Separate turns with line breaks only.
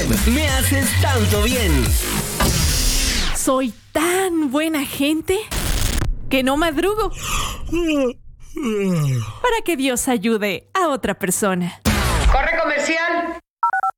Me haces tanto bien.
Soy tan buena gente que no madrugo para que Dios ayude a otra persona.
¡Corre comercial!